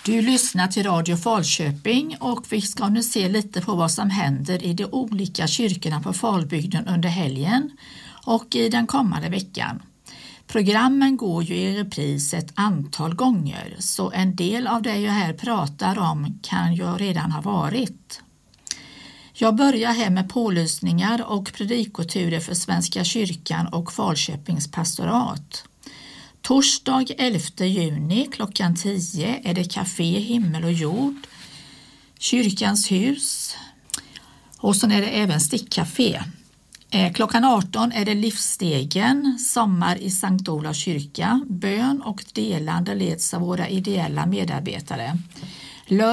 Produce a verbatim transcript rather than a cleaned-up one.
Du lyssnar till Radio Falköping och vi ska nu se lite på vad som händer i de olika kyrkorna på Falbygden under helgen och i den kommande veckan. Programmen går ju i repris ett antal gånger, så en del av det jag här pratar om kan ju redan ha varit. Jag börjar här med pålysningar och predikoturer för Svenska kyrkan och Falköpings pastorat. Torsdag elfte juni klockan tio är det Café Himmel och Jord, Kyrkans hus, och så är det även stickcafé. Klockan arton är det Livsstegen, sommar i Sankt Olofs kyrka, bön och delande leds av våra ideella medarbetare.